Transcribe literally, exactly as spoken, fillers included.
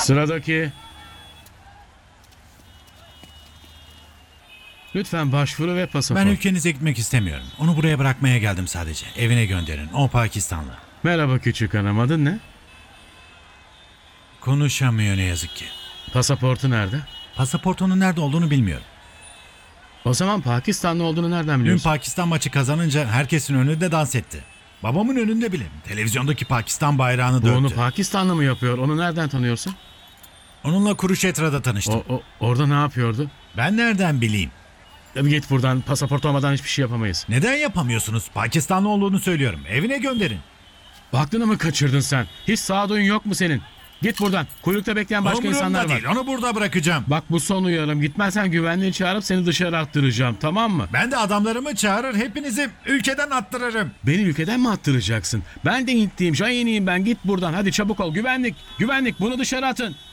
Sıradaki. Lütfen başvuru ve pasaport. Ben ülkenize gitmek istemiyorum. Onu buraya bırakmaya geldim sadece. Evine gönderin. O Pakistanlı. Merhaba küçük hanım, adın ne? Konuşamıyor ne yazık ki. Pasaportu nerede? Pasaportunun nerede olduğunu bilmiyorum. O zaman Pakistanlı olduğunu nereden Dün biliyorsun? Pakistan maçı kazanınca herkesin önünde dans etti. Babamın önünde bile. Televizyondaki Pakistan bayrağını Bu döktü. onu Pakistanlı mı yapıyor? Onu nereden tanıyorsun? Onunla Kuruşetra'da tanıştım. O, o orada ne yapıyordu? Ben nereden bileyim? Ya bir git buradan, pasaport olmadan hiçbir şey yapamayız. Neden yapamıyorsunuz? Pakistanlı olduğunu söylüyorum. Evine gönderin. Aklını mı kaçırdın sen? Hiç sağduyun yok mu senin? Git buradan. Kuyrukta bekleyen başka Umurumda insanlar var. değil. Onu burada bırakacağım. Bak bu son uyarım. Gitmezsen güvenliği çağırıp seni dışarı attıracağım, tamam mı? Ben de adamlarımı çağırır hepinizi ülkeden attırırım. Beni ülkeden mi attıracaksın? Ben de Hintliyim, Jayeniyim ben. Git buradan. Hadi çabuk ol. Güvenlik, güvenlik bunu dışarı atın.